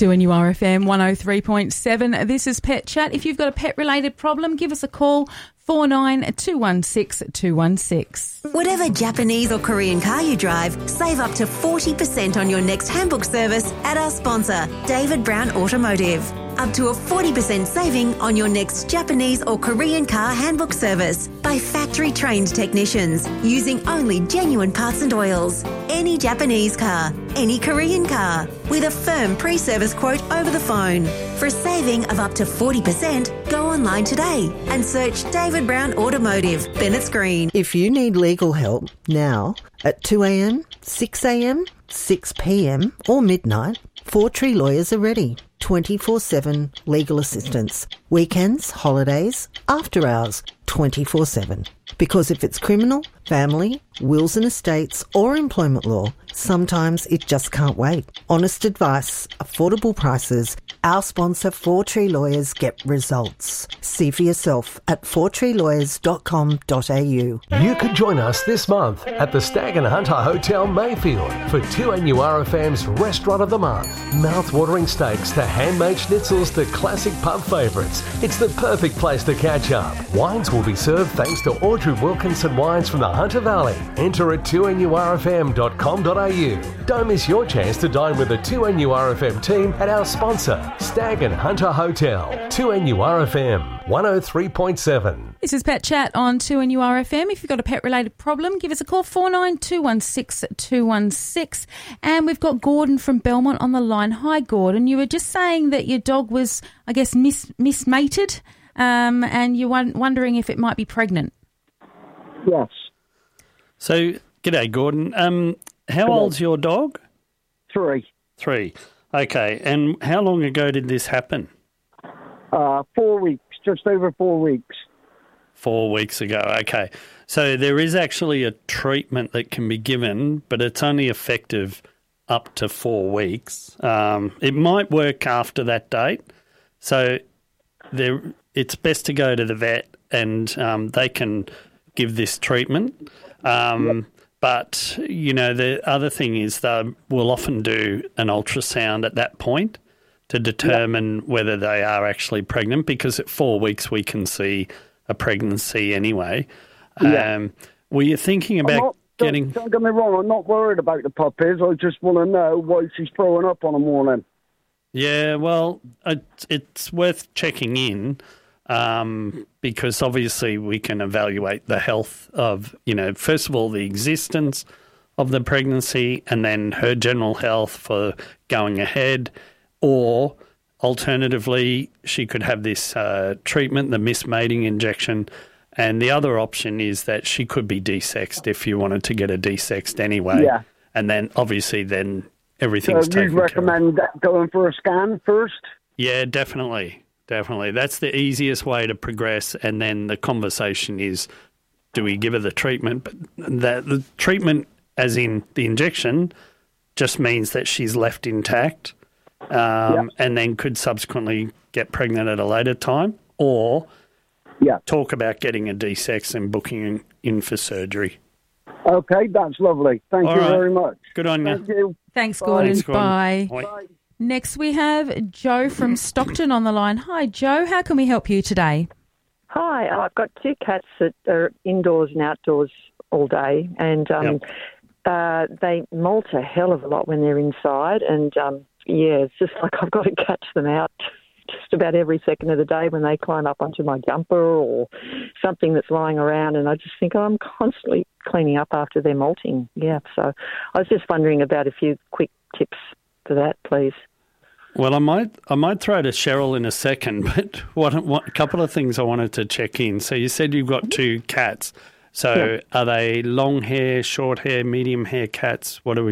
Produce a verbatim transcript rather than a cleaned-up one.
two N U R F M one oh three point seven. This is Pet Chat. If you've got a pet-related problem, give us a call, four nine two one six two one six. Whatever Japanese or Korean car you drive, save up to forty percent on your next handbook service at our sponsor, David Brown Automotive. Up to a forty percent saving on your next Japanese or Korean car handbook service by factory-trained technicians using only genuine parts and oils. Any Japanese car, any Korean car, with a firm pre-service quote over the phone. For a saving of up to forty percent, go online today and search David Brown Automotive, Bennett's Green. If you need legal help now at two a.m, six a.m, six p.m or midnight, Four Tree Lawyers are ready. twenty-four seven legal assistance. Weekends, holidays, after hours, twenty-four seven. Because if it's criminal, family, wills and estates or employment law, sometimes it just can't wait. Honest advice, affordable prices. Our sponsor, Four Tree Lawyers, get results. See for yourself at four tree lawyers dot com dot a u. You could join us this month at the Stag and Hunter Hotel Mayfield for two N U R F M's Restaurant of the Month. Mouth-watering steaks to handmade schnitzels to classic pub favourites. It's the perfect place to catch up. Wines will be served thanks to Audrey Wilkinson Wines from the Hunter Valley. Enter at two N U R F M dot com dot a u. Don't miss your chance to dine with the two N U R F M team at our sponsor, Stag and Hunter Hotel. two N U R F M one oh three point seven. This is Pet Chat on two N U R F M. If you've got a pet-related problem, give us a call, four nine two one six two one six. And we've got Gordon from Belmont on the line. Hi, Gordon. You were just saying that your dog was, I guess, mis- mismated, um, and you're won- wondering if it might be pregnant. Yes. So, g'day, Gordon. Um, how Hello. old's your dog? Three. Three. Okay. And how long ago did this happen? Uh, four weeks, just over four weeks. Four weeks ago. Okay. So there is actually a treatment that can be given, but it's only effective up to four weeks. Um, it might work after that date. So there, it's best to go to the vet and um, they can give this treatment. Um, yep. But, you know, the other thing is they will often do an ultrasound at that point to determine yep. whether they are actually pregnant, because at four weeks we can see a pregnancy anyway. Yeah. Um, were you thinking about not, getting... Don't, don't get me wrong, I'm not worried about the puppies. I just want to know why she's throwing up on a morning. Yeah, well, it, it's worth checking in um, because obviously we can evaluate the health of, you know, first of all, the existence of the pregnancy and then her general health for going ahead. Or alternatively, she could have this uh, treatment, the mismating injection, and the other option is that she could be desexed if you wanted to get her desexed anyway. Yeah. And then obviously then everything's so taken you recommend care of. going for a scan first? Yeah, definitely, definitely. That's the easiest way to progress, and then the conversation is, do we give her the treatment? But that, the treatment, as in the injection, just means that she's left intact. Um, yep. And then could subsequently get pregnant at a later time, or yep. talk about getting a D-sex and booking in for surgery. Okay, that's lovely. Thank All you right. very much. Good on Thank you. you. Thanks, Bye. Gordon. Thanks, Gordon. Bye. Bye. Bye. Next, we have Joe from Stockton on the line. Hi, Joe. How can we help you today? Hi. I've got two cats that are indoors and outdoors all day, and um, Yep. uh, they molt a hell of a lot when they're inside, and um, yeah, it's just like I've got to catch them out just about every second of the day when they climb up onto my jumper or something that's lying around, and I just think, oh, I'm constantly cleaning up after they're molting. Yeah, so I was just wondering about a few quick tips for that, please. Well, I might I might throw to Cheryl in a second, but what, what a couple of things I wanted to check in. So you said you've got two cats. So Yeah. are they long hair, short hair, medium hair cats? What are we